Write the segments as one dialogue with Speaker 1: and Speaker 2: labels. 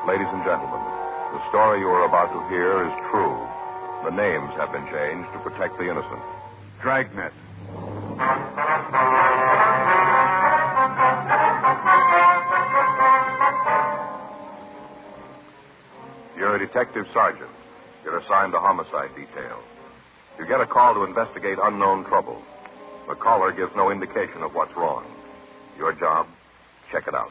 Speaker 1: Ladies and gentlemen, the story you are about to hear is true. The names have been changed to protect the innocent.
Speaker 2: Dragnet.
Speaker 1: You're a detective sergeant. You're assigned the homicide detail. You get a call to investigate unknown trouble. The caller gives no indication of what's wrong. Your job, check it out.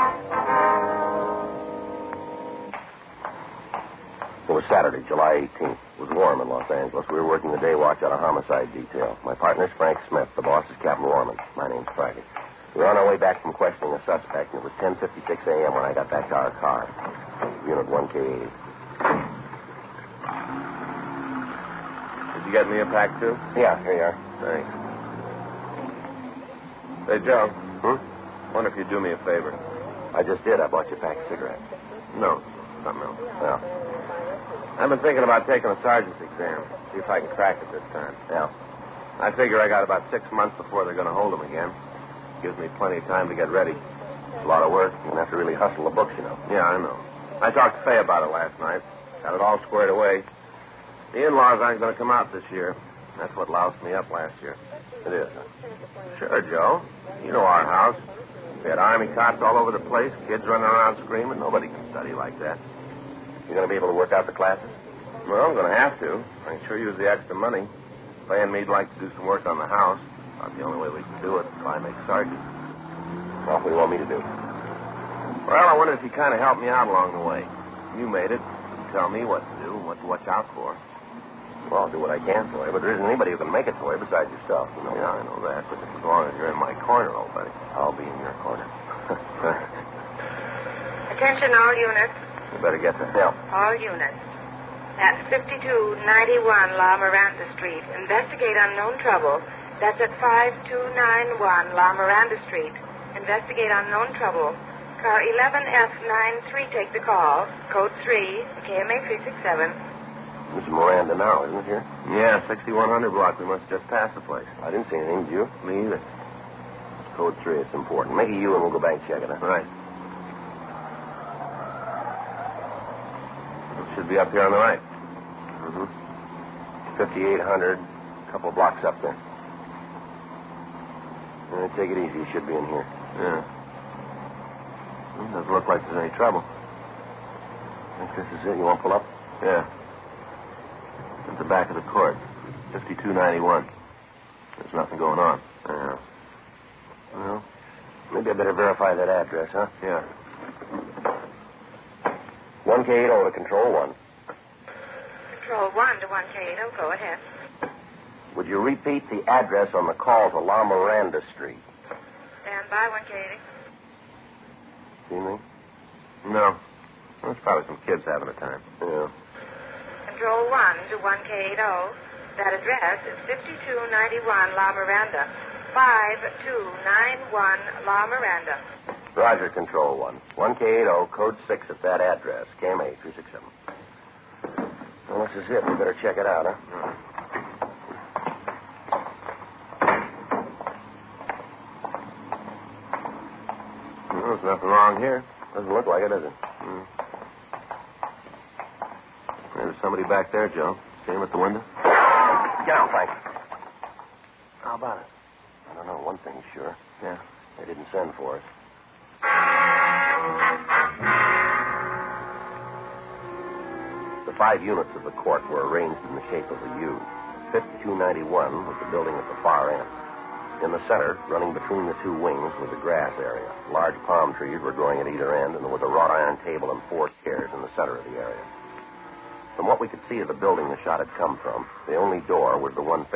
Speaker 3: It was Saturday, July 18th. It was warm in Los Angeles. We were working the day watch on a homicide detail. My partner's Frank Smith. The boss is Captain Warman. My name's Friday. We were on our way back from questioning a suspect, and it was 10:56 a.m. when I got back to our car. Unit 1K80.
Speaker 4: Did you get me a pack, too?
Speaker 3: Yeah, here you are.
Speaker 4: Thanks. Hey, Joe. Wonder if you'd do me a favor.
Speaker 3: I just did. I bought you a pack of cigarettes.
Speaker 4: No, something else.
Speaker 3: Yeah.
Speaker 4: I've been thinking about taking a sergeant's exam. See if I can crack it this time.
Speaker 3: Yeah.
Speaker 4: I figure I got about 6 months before they're going to hold them again. Gives me plenty of time to get ready.
Speaker 3: It's a lot of work. You're going to have to really hustle the books, you know.
Speaker 4: Yeah, I know. I talked to Faye about it last night. Got it all squared away. The in-laws aren't going to come out this year. That's what loused me up last year.
Speaker 3: It is, huh?
Speaker 4: Sure, Joe. You know our house. We had army cots all over the place, kids running around screaming. Nobody can study like that.
Speaker 3: You going to be able to work out the classes?
Speaker 4: Well, I'm going to have to. I can sure use the extra money. Faye and me'd like to do some work on the house. About the only way we can do it until I make sergeant.
Speaker 3: What do you want me to do?
Speaker 4: Well, I wonder if you kind of help me out along the way. You made it. You tell me what to do and what to watch out for.
Speaker 3: Well, I'll do what I can for you, but there isn't anybody who can make it for you besides yourself, you know.
Speaker 4: Yeah, I know that, but as long as you're in my corner, old buddy.
Speaker 3: I'll be in your corner.
Speaker 5: Attention all units.
Speaker 4: You better get the help.
Speaker 5: All units. At 5291 La Miranda Street. Investigate unknown trouble. That's at 5291 La Miranda Street. Investigate unknown trouble. Car 11F93, take the call. Code 3, KMA 367.
Speaker 3: This is Miranda now, isn't it here?
Speaker 4: Yeah, 6100 block. We must just pass the place.
Speaker 3: I didn't see anything, did you?
Speaker 4: Me either.
Speaker 3: Code 3, it's important. Make a U and we'll go back and check it, huh?
Speaker 4: Right. It should be up here on the right.
Speaker 3: 5800, a couple of blocks up there. Take it easy. You should be in here.
Speaker 4: Yeah. Doesn't look like there's any trouble.
Speaker 3: I think this is it. You want to pull up?
Speaker 4: Yeah. At the back of the court. 5291. There's nothing going on.
Speaker 3: Yeah. Well, maybe I better verify that address, huh?
Speaker 4: Yeah.
Speaker 3: 1K80 to Control 1.
Speaker 5: Control 1 to 1K80. Go ahead.
Speaker 3: Would you repeat the address on the call to La Miranda Street?
Speaker 5: Stand by 1K80.
Speaker 3: See anything?
Speaker 4: No. Well, it's probably some kids having a time.
Speaker 3: Yeah.
Speaker 5: Control 1 to 1K80. That address is 5291 La Miranda. 5291 La Miranda.
Speaker 3: Roger, Control 1. 1K80, code 6 at that address. KMA 367. Well, this is it. We better check it out, huh?
Speaker 4: Well, there's nothing wrong here.
Speaker 3: Doesn't look like it, does it?
Speaker 4: There's somebody back there, Joe. See him at the window?
Speaker 3: Get out, Frank.
Speaker 4: How about it?
Speaker 3: I don't know. One thing's sure.
Speaker 4: Yeah.
Speaker 3: They didn't send for us. The 5 units of the court were arranged in the shape of a U. 5291 was the building at the far end. In the center, running between the 2 wings, was a grass area. Large palm trees were growing at either end, and there was a wrought iron table and 4 chairs in the center of the area. From what we could see of the building the shot had come from, the only door was the one